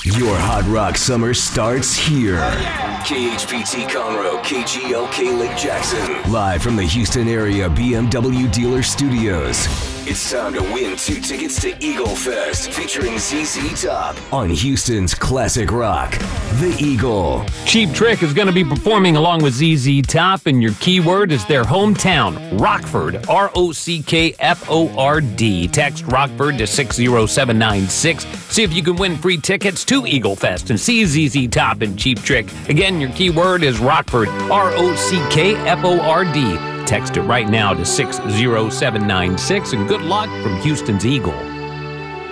Your Hot Rock summer starts here. KHPT Conroe, KGLK Lake Jackson. Live from the Houston area BMW dealer studios. It's time to win 2 tickets to Eagle Fest featuring ZZ Top on Houston's classic rock, The Eagle. Cheap Trick is going to be performing along with ZZ Top, and your keyword is their hometown, Rockford, ROCKFORD. Text Rockford to 60796. See if you can win free tickets to Eagle Fest and see ZZ Top and Cheap Trick. Again, your keyword is Rockford, ROCKFORD. Text it right now to 60796, and good luck from Houston's Eagle.